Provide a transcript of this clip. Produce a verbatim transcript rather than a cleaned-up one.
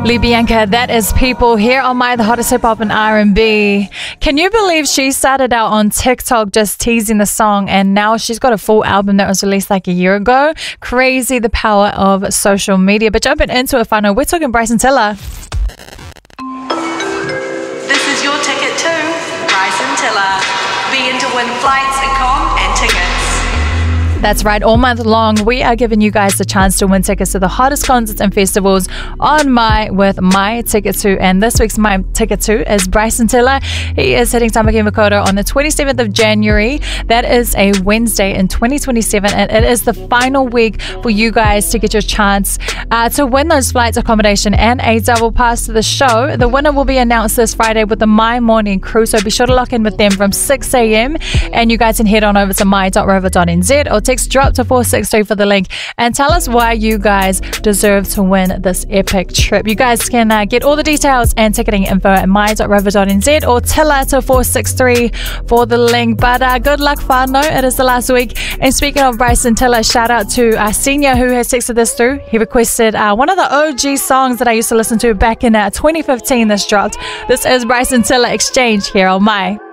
Lee Bianca, that is People here on My The Hottest Hip Hop and R and B. Can you believe she started out on TikTok just teasing the song and now she's got a full album that was released like a year ago? Crazy, the power of social media. But jumping into it, final, we're talking Bryson Tiller. This is your ticket to Bryson Tiller. Be in to win flights, accom and tickets. That's right, all month long we are giving you guys the chance to win tickets to the hottest concerts and festivals on My with My Ticket To. And this week's My Ticket To is Bryson Tiller. He is hitting Tamaki Makaurau on the twenty-seventh of January. That is a Wednesday in twenty twenty-seven, and it is the final week for you guys to get your chance uh, to win those flights, accommodation and a double pass to the show. The winner will be announced this Friday with the My Morning Crew, so be sure to lock in with them from six a m and you guys can head on over to my dot rover dot n z or text drop to four six three for the link and tell us why you guys deserve to win this epic trip. You guys can uh, get all the details and ticketing info at my dot rover dot n z or Tiller to four six three for the link. But uh, good luck, whānau. It is the last week. And speaking of Bryson Tiller, shout out to uh, Senior who has texted this through. He requested uh, one of the O G songs that I used to listen to back in uh, twenty fifteen. This dropped. This is Bryson Tiller, Exchange, here on My